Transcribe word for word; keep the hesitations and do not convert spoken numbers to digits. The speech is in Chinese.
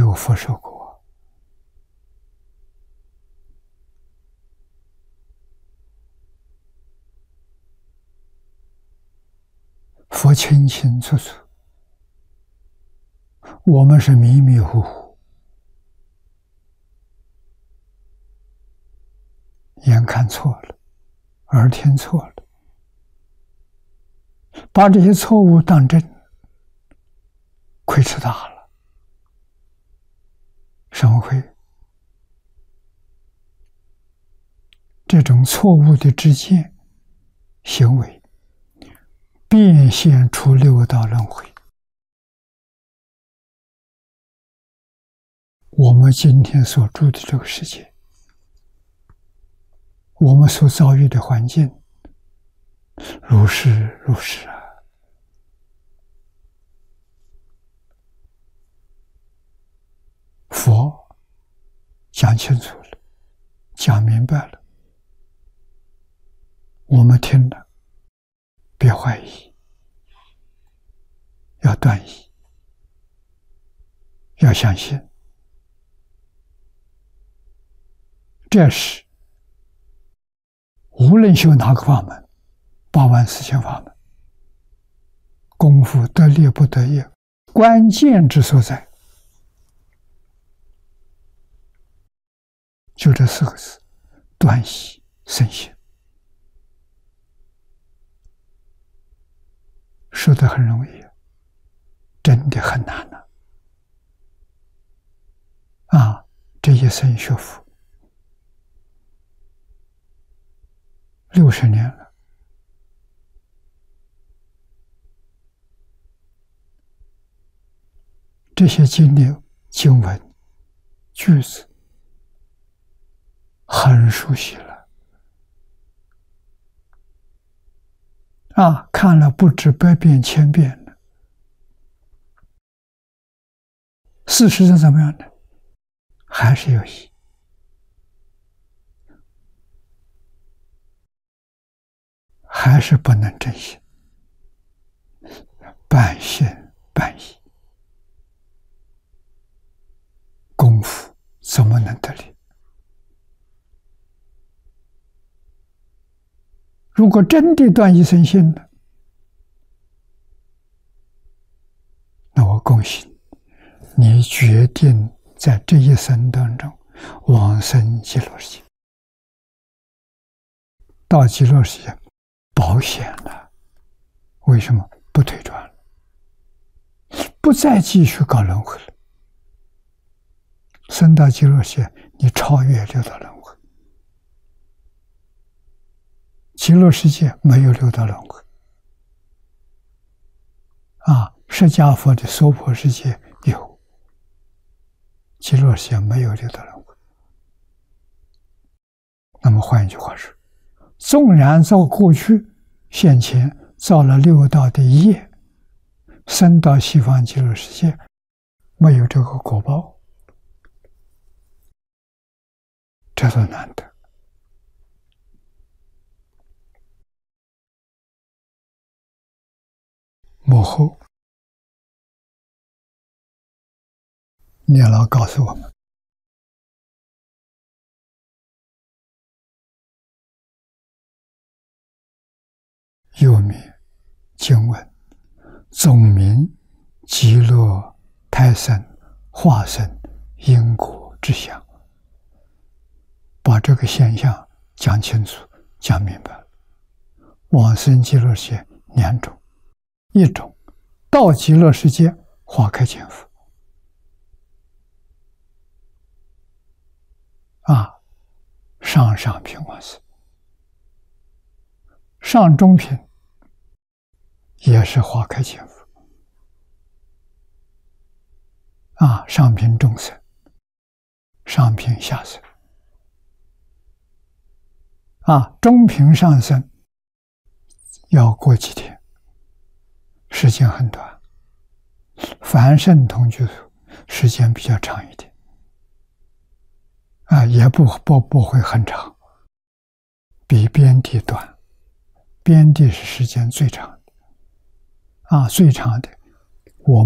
有佛受果。佛清清楚楚，我们是迷迷糊糊，眼看错了，耳听错了，把这些错误当真，亏吃大了。什么亏？这种错误的知见行为变现出六道轮回。我们今天所住的这个世界，我们所遭遇的环境，如是如是啊。佛讲清楚了，讲明白了，我们听了，别怀疑，要断疑，要相信。这是无论修哪个法门，八万四千法门，功夫得力不得力，关键之所在，就这四个字：断疑生信。说得很容易，真的很难呢。啊，这一生学佛六十年了，这些经历、经文、句子很熟悉了。啊，看了不止百遍、千遍了。事实上怎么样呢？还是有疑，还是不能真信，半信半疑，功夫怎么能得力？如果真的断疑生信了，那我恭喜你，你决定在这一生当中往生极乐世界。到极乐世界保险了，为什么？不退转了，不再继续搞轮回了。升到极乐世界，你超越六道轮回。极乐世界没有六道轮回啊，释迦佛的娑婆世界有，极乐世界没有六道轮回。那么换一句话说，纵然造过去现前造了六道的业，升到西方极乐世界没有这个果报，这多难得。幕后念老告诉我们，又名经文总名极乐胎生化身因果之相，把这个现象讲清楚讲明白了。往生极乐世界两种，一种到极乐世界花开见佛啊，上上品往生，上中品也是花开见佛啊，上品中生，上品下生啊，中品上生要过几天，时间很短。凡圣同居土时间比较长一点啊，也不不不会很长，比边地短，边地是时间最长的啊，最长的